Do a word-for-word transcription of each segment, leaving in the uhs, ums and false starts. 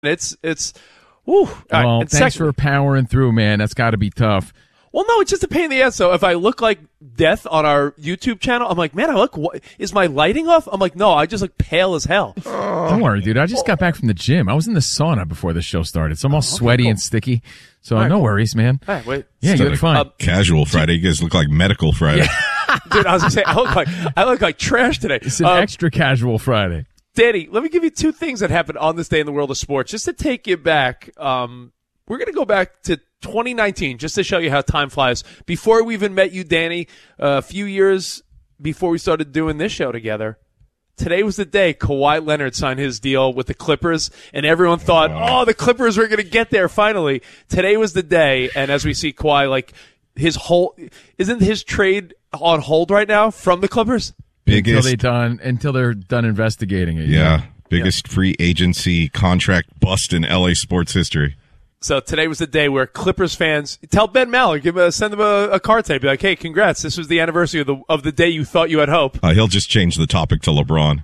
It's it's. Whew. Well, right. thanks secondly, for powering through, man. That's got to be tough. Well, no, it's just a pain in the ass. So if I look like death on our YouTube channel, I'm like, man, I look. What, is my lighting off? I'm like, no, I just look pale as hell. Don't worry, dude. I just got back from the gym. I was in the sauna before the show started, so I'm all okay, sweaty cool. and sticky. So All right, no cool. worries, man. All right, wait. Yeah, you look fine. Um, Casual Friday. You guys look like medical Friday. Dude, I was gonna say, I look like I look like trash today. It's an Um, extra casual Friday. Danny, let me give you two things that happened on this day in the world of sports, just to take you back. Um, we're going to go back to twenty nineteen, just to show you how time flies. Before we even met you, Danny, uh, a few years before we started doing this show together, today was the day Kawhi Leonard signed his deal with the Clippers, and everyone thought, oh, the Clippers were going to get there finally. Today was the day, and as we see Kawhi, like, his whole – isn't his trade on hold right now from the Clippers? Biggest, until they done until they're done investigating it. yeah, biggest yeah. free agency contract bust in L A sports history. So today was the day where Clippers fans tell Ben Maller, give a, send them a, a card tape, be like, "Hey, congrats! This was the anniversary of the of the day you thought you had hope." Uh, he'll just change the topic to LeBron.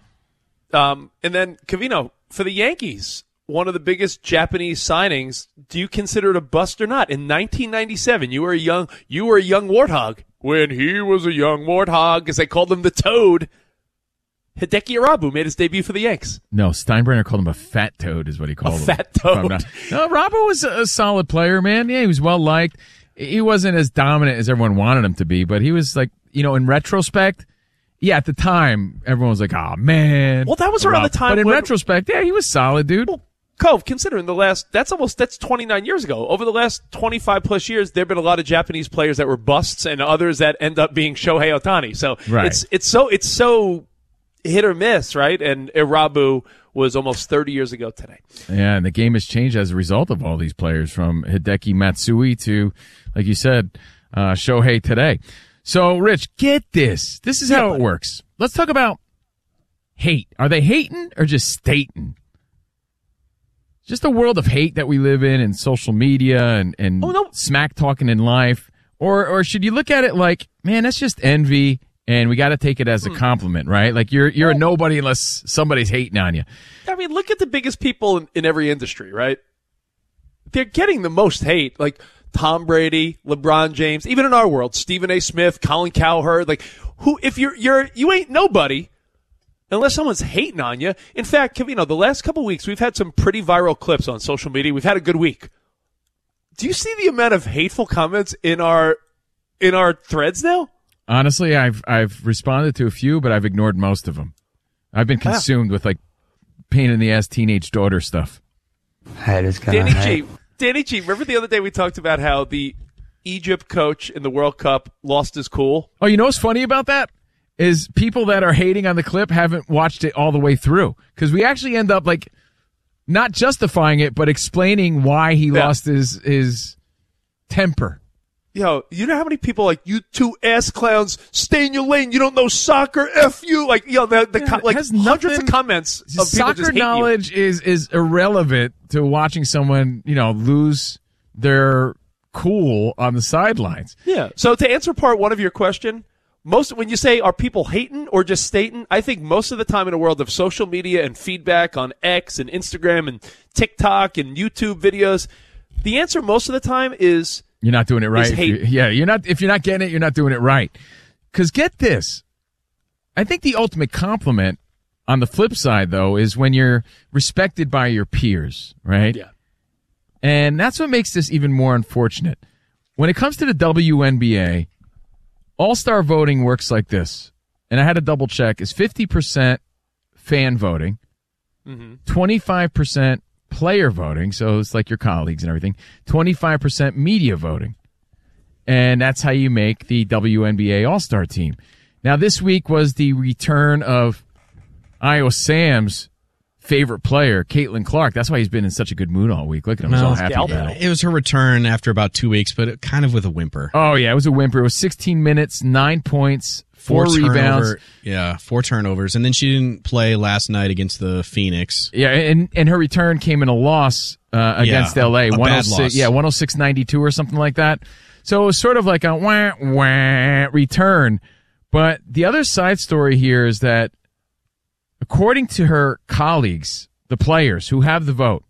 Um, and then Covino for the Yankees, one of the biggest Japanese signings. Do you consider it a bust or not? In nineteen ninety-seven, you were a young you were a young warthog. When he was a young warthog, as they called him, the Toad, Hideki Irabu made his debut for the Yanks. No, Steinbrenner called him a fat toad is what he called A him. fat toad. Not, no, Irabu was a, a solid player, man. Yeah, he was well liked. He wasn't as dominant as everyone wanted him to be, but he was like, you know, in retrospect, yeah, at the time, everyone was like, oh, man. Well, that was around Irabu. the time But in when- retrospect, yeah, he was solid, dude. Well, Cove, considering the last, that's almost, that's twenty-nine years ago. Over the last twenty-five plus years, there have been a lot of Japanese players that were busts and others that end up being Shohei Ohtani. So Right. it's, it's so, it's so hit or miss, right? And Irabu was almost thirty years ago today. Yeah, and the game has changed as a result of all these players, from Hideki Matsui to, like you said, uh, Shohei today. So, Rich, get this. This is how Yeah, it works. Let's talk about hate. Are they hating or just stating? Just a world of hate that we live in, and social media and, and Oh, no. smack talking in life. Or or should you look at it like, man, that's just envy, and we got to take it as a compliment, right? Like you're you're a nobody unless somebody's hating on you. I mean, look at the biggest people in, in every industry, right? They're getting the most hate, like Tom Brady, LeBron James, even in our world, Stephen A. Smith, Colin Cowherd. Like, who? If you're you're you ain't nobody unless someone's hating on you. In fact, you know, the last couple of weeks we've had some pretty viral clips on social media. We've had a good week. Do you see the amount of hateful comments in our in our threads now? Honestly, I've I've responded to a few, but I've ignored most of them. I've been consumed with like pain in the ass teenage daughter stuff. Haters gonna Danny hate. G, Danny G, remember the other day we talked about how the Egypt coach in the World Cup lost his cool? Oh, you know what's funny about that? Is people that are hating on the clip haven't watched it all the way through. Because we actually end up like not justifying it, but explaining why he Yeah. lost his his temper. Yo, you know how many people like, you two ass clowns, stay in your lane, you don't know soccer, F you. Like, yo, the, the Yeah, co- it like has hundreds of nothing- comments of people Soccer just hating you. knowledge is is irrelevant to watching someone, you know, lose their cool on the sidelines. Yeah. So to answer part one of your question, most when you say are people hating or just stating, I think most of the time in a world of social media and feedback on X and Instagram and TikTok and YouTube videos, the answer most of the time is You're not doing it right. Is If you- hate. yeah, you're not. If you're not getting it, you're not doing it right. Because get this, I think the ultimate compliment on the flip side, though, is when you're respected by your peers, right? yeah. And that's what makes this even more unfortunate. When it comes to the W N B A, All-Star voting works like this. And I had to double check. Is fifty percent fan voting, twenty-five percent player voting, so it's like your colleagues and everything, twenty-five percent media voting. And that's how you make the W N B A All-Star team. Now, this week was the return of Iowa Sam's favorite player, Caitlin Clark. That's why he's been in such a good mood all week. Look at him. He's No, all happy scalp about battle. it. It was her return after about two weeks, but it, kind of with a whimper. Oh, yeah, it was a whimper. It was sixteen minutes, nine points, four, rebounds. turnover- yeah, four turnovers, and then she didn't play last night against the Phoenix. Yeah, and, and her return came in a loss uh, against Yeah, L A. a- a bad one oh six, loss. yeah, one oh six ninety-two or something like that. So it was sort of like a wah, wah return. But the other side story here is that according to her colleagues, the players who have the vote,